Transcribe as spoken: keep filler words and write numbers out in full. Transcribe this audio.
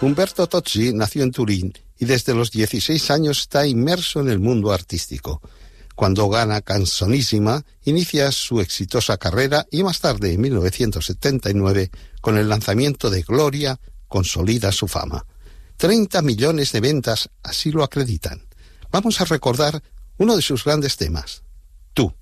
Umberto Tozzi nació en Turín y desde los dieciséis años está inmerso en el mundo artístico. Cuando gana Canzonissima, inicia su exitosa carrera y más tarde, en mil novecientos setenta y nueve, con el lanzamiento de Gloria, consolida su fama. treinta millones de ventas así lo acreditan. Vamos a recordar uno de sus grandes temas, Tú.